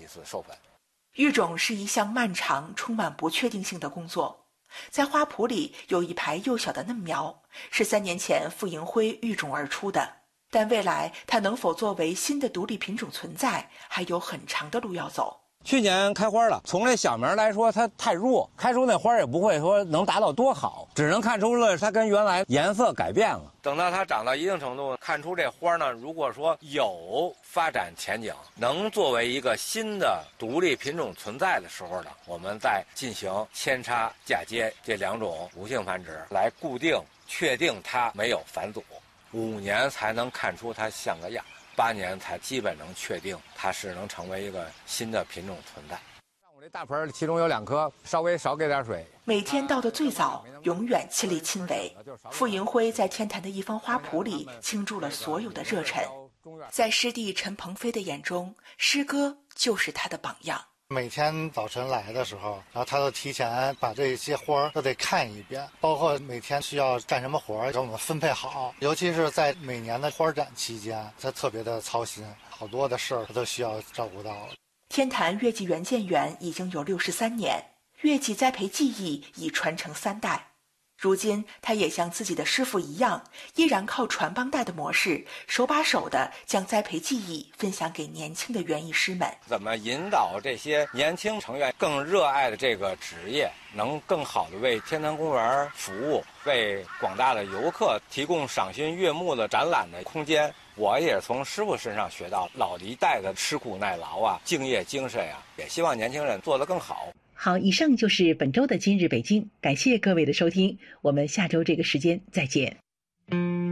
次授粉。 育种是一项漫长、充满不确定性的工作。在花圃里有一排幼小的嫩苗，是3年前傅迎辉育种而出的。但未来它能否作为新的独立品种存在，还有很长的路要走。 去年开花了，从这小苗来说，它太弱，开出那花也不会说能达到多好，只能看出了它跟原来颜色改变了。等到它长到一定程度，看出这花呢，如果说有发展前景，能作为一个新的独立品种存在的时候呢，我们再进行扦插、嫁接这2种无性繁殖，来固定、确定它没有返祖。5年才能看出它像个样。8年才基本能确定它是能成为一个新的品种存在。像我这大盆其中有2棵，稍微少给点水。 每天到的最早，永远亲力亲为。傅迎辉在天坛的一方花圃里倾注了所有的热忱。在师弟陈鹏飞的眼中，师哥就是他的榜样。 每天早晨来的时候，然后他都提前把这些花儿都得看一遍，包括每天需要干什么活儿，给我们分配好。尤其是在每年的花展期间，他特别的操心，好多的事儿他都需要照顾到。 天坛月季园建园已经有63年，月季栽培技艺已传承3代。如今，他也像自己的师傅一样，依然靠传帮带的模式，手把手地将栽培技艺分享给年轻的园艺师们。 怎么引导这些年轻成员更热爱的这个职业，能更好地为天坛公园服务，为广大的游客提供赏心悦目的展览的空间？我也从师傅身上学到老一代的吃苦耐劳啊、敬业精神啊，也希望年轻人做得更好。 好，以上就是本周的今日北京，感谢各位的收听，我们下周这个时间再见。